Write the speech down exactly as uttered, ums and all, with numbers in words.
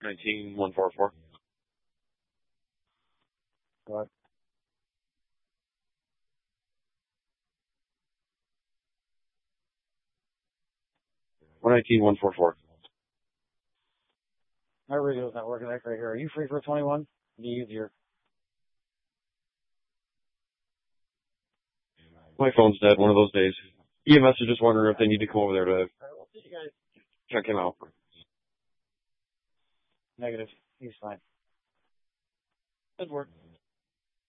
nineteen one four four. What? one nineteen one four four. My radio's not working right here. Are you free for twenty-one? Be easier. My phone's dead one of those days. E M S is just wondering if they need to come over there to All right, we'll see you guys. check him out. Negative. He's fine. Good work.